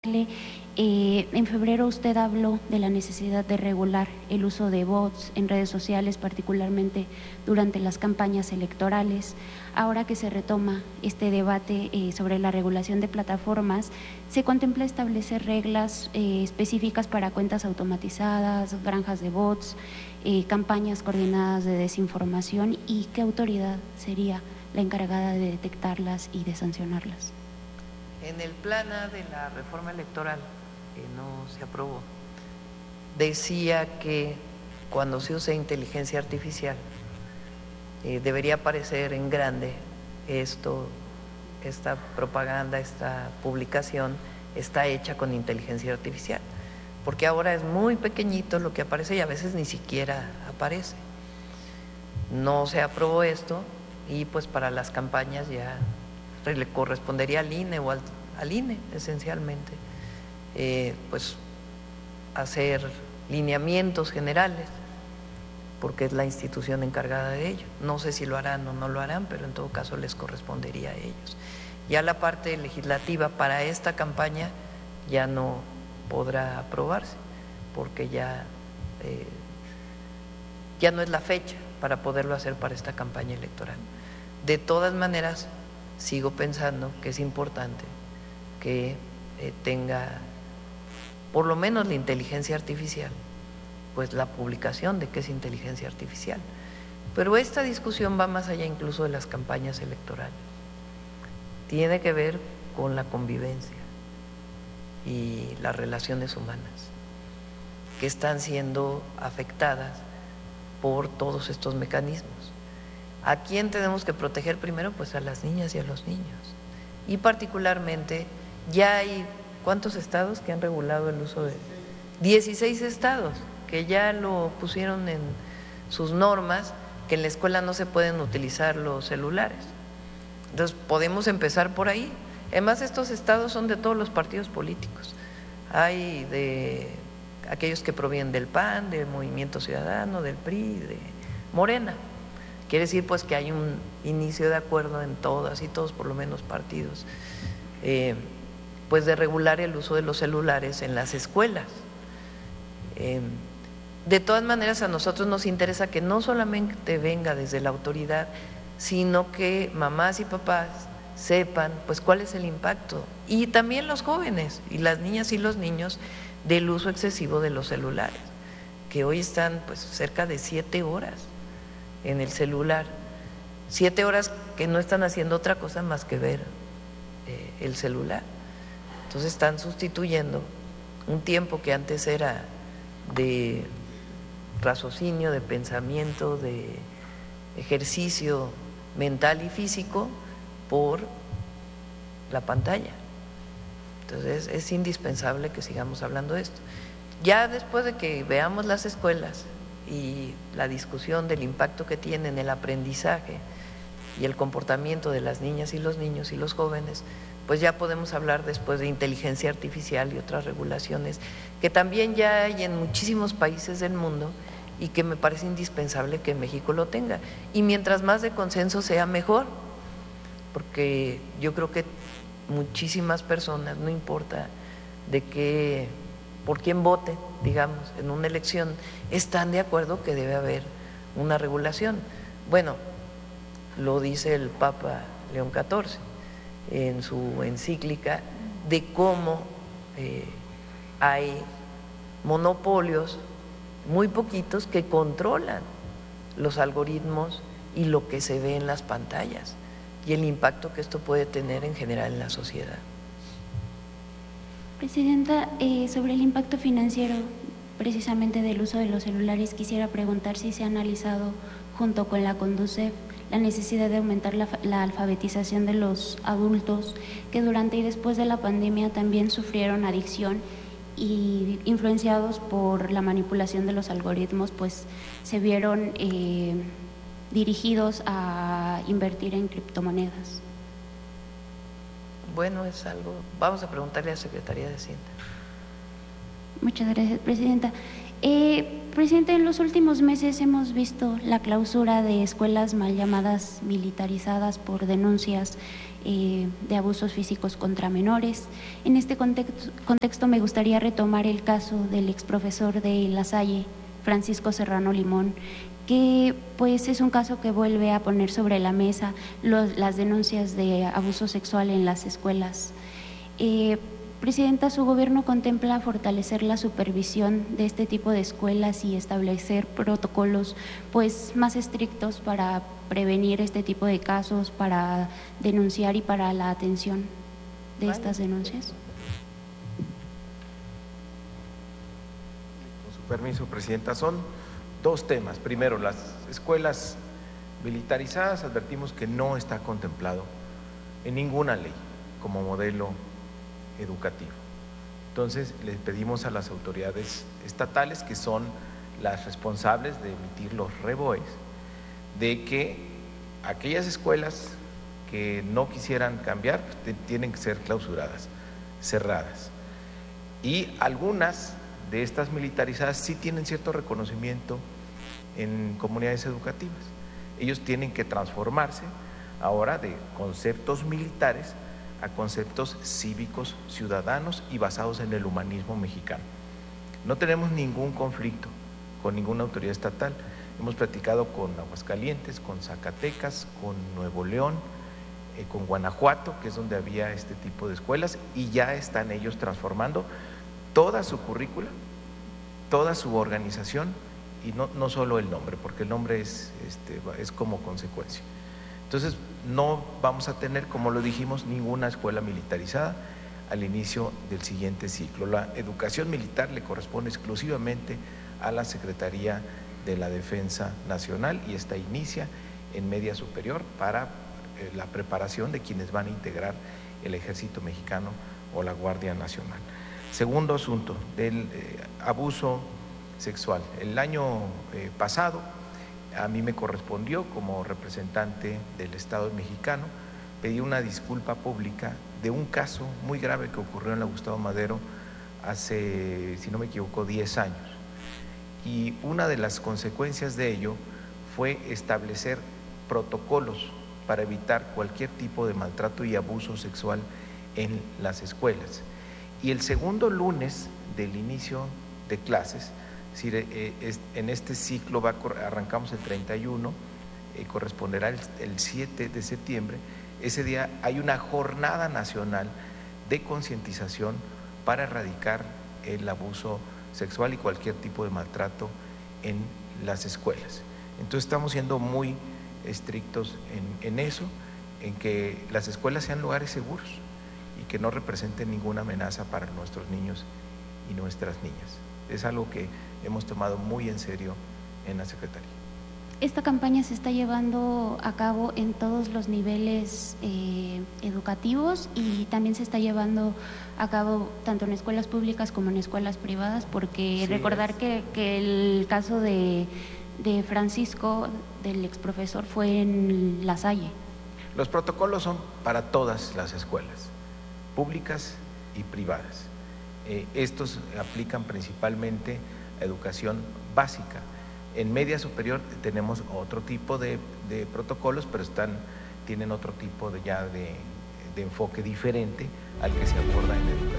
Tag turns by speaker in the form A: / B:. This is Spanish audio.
A: En febrero usted habló de la necesidad de regular el uso de bots en redes sociales, particularmente durante las campañas electorales. Ahora que se retoma este debate sobre la regulación de plataformas, ¿se contempla establecer reglas específicas para cuentas automatizadas, granjas de bots, campañas coordinadas de desinformación? ¿Y qué autoridad sería la encargada de detectarlas y de sancionarlas?
B: En el plan A de la reforma electoral, que no se aprobó, decía que cuando se use inteligencia artificial debería aparecer en grande esta propaganda, esta publicación está hecha con inteligencia artificial, porque ahora es muy pequeñito lo que aparece y a veces ni siquiera aparece. No se aprobó esto y pues para las campañas ya le correspondería al INE o al INE esencialmente, pues hacer lineamientos generales, porque es la institución encargada de ello. No sé si lo harán o no lo harán, pero en todo caso les correspondería a ellos. Ya la parte legislativa para esta campaña ya no podrá aprobarse, porque ya no es la fecha para poderlo hacer para esta campaña electoral. De todas maneras, sigo pensando que es importante que tenga por lo menos la inteligencia artificial, pues la publicación de qué es inteligencia artificial. Pero esta discusión va más allá incluso de las campañas electorales. Tiene que ver con la convivencia y las relaciones humanas que están siendo afectadas por todos estos mecanismos. ¿A quién tenemos que proteger primero? Pues a las niñas y a los niños. Y particularmente, ya hay ¿cuántos estados que han regulado el uso de? 16 estados que ya lo pusieron en sus normas, que en la escuela no se pueden utilizar los celulares. Entonces, podemos empezar por ahí. Además, estos estados son de todos los partidos políticos. Hay de aquellos que provienen del PAN, del Movimiento Ciudadano, del PRI, de Morena. Quiere decir pues que hay un inicio de acuerdo en todas y todos por lo menos partidos, pues de regular el uso de los celulares en las escuelas. De todas maneras a nosotros nos interesa que no solamente venga desde la autoridad, sino que mamás y papás sepan pues cuál es el impacto, y también los jóvenes y las niñas y los niños del uso excesivo de los celulares, que hoy están pues cerca de 7 horas en el celular, 7 horas que no están haciendo otra cosa más que ver el celular. Entonces están sustituyendo un tiempo que antes era de raciocinio, de pensamiento, de ejercicio mental y físico por la pantalla. Entonces es indispensable que sigamos hablando de esto. Ya después de que veamos las escuelas y la discusión del impacto que tiene en el aprendizaje y el comportamiento de las niñas y los niños y los jóvenes, pues ya podemos hablar después de inteligencia artificial y otras regulaciones que también ya hay en muchísimos países del mundo y que me parece indispensable que México lo tenga. Y mientras más de consenso sea, mejor, porque yo creo que muchísimas personas, no importa de qué, por quién vote, digamos, en una elección, están de acuerdo que debe haber una regulación. Bueno, lo dice el Papa León XIV en su encíclica de cómo hay monopolios muy poquitos que controlan los algoritmos y lo que se ve en las pantallas y el impacto que esto puede tener en general en la sociedad.
A: Presidenta, sobre el impacto financiero precisamente del uso de los celulares, quisiera preguntar si se ha analizado junto con la Conducef la necesidad de aumentar la alfabetización de los adultos que durante y después de la pandemia también sufrieron adicción y influenciados por la manipulación de los algoritmos, pues se vieron dirigidos a invertir en criptomonedas.
B: Bueno, es algo, vamos a preguntarle a la Secretaría de Hacienda.
A: Muchas gracias, Presidenta. Presidente, en los últimos meses hemos visto la clausura de escuelas mal llamadas militarizadas por denuncias de abusos físicos contra menores. En este contexto me gustaría retomar el caso del exprofesor de La Salle, Francisco Serrano Limón, que pues es un caso que vuelve a poner sobre la mesa las denuncias de abuso sexual en las escuelas. Presidenta, ¿su gobierno contempla fortalecer la supervisión de este tipo de escuelas y establecer protocolos pues más estrictos para prevenir este tipo de casos, para denunciar y para la atención de estas denuncias?
C: Con su permiso, Presidenta, son dos temas. Primero, las escuelas militarizadas, advertimos que no está contemplado en ninguna ley como modelo educativo. Entonces, les pedimos a las autoridades estatales, que son las responsables de emitir los REBOEs, de que aquellas escuelas que no quisieran cambiar tienen que ser clausuradas, cerradas. Y algunas de estas militarizadas sí tienen cierto reconocimiento en comunidades educativas. Ellos tienen que transformarse ahora de conceptos militares a conceptos cívicos, ciudadanos y basados en el humanismo mexicano. No tenemos ningún conflicto con ninguna autoridad estatal. Hemos platicado con Aguascalientes, con Zacatecas, con Nuevo León, con Guanajuato, que es donde había este tipo de escuelas, y ya están ellos transformando toda su currícula, toda su organización, y no solo el nombre, porque el nombre es como consecuencia. Entonces, no vamos a tener, como lo dijimos, ninguna escuela militarizada al inicio del siguiente ciclo. La educación militar le corresponde exclusivamente a la Secretaría de la Defensa Nacional y esta inicia en media superior para la preparación de quienes van a integrar el Ejército Mexicano o la Guardia Nacional. Segundo asunto, del abuso sexual. El año pasado a mí me correspondió, como representante del Estado mexicano, pedir una disculpa pública de un caso muy grave que ocurrió en la Gustavo Madero hace, si no me equivoco, 10 años. Y una de las consecuencias de ello fue establecer protocolos para evitar cualquier tipo de maltrato y abuso sexual en las escuelas. Y el segundo lunes del inicio de clases, es decir, en este ciclo arrancamos el 31, corresponderá el 7 de septiembre, ese día hay una jornada nacional de concientización para erradicar el abuso sexual y cualquier tipo de maltrato en las escuelas. Entonces estamos siendo muy estrictos en eso, en que las escuelas sean lugares seguros y que no representen ninguna amenaza para nuestros niños y nuestras niñas. Es algo que hemos tomado muy en serio en la Secretaría.
A: Esta campaña se está llevando a cabo en todos los niveles educativos y también se está llevando a cabo tanto en escuelas públicas como en escuelas privadas, porque sí, recordar que el caso de Francisco, del exprofesor, fue en La Salle.
C: Los protocolos son para todas las escuelas, públicas y privadas. Estos aplican principalmente a educación básica. En media superior tenemos otro tipo de protocolos, pero tienen otro tipo de enfoque diferente al que se aborda en educación.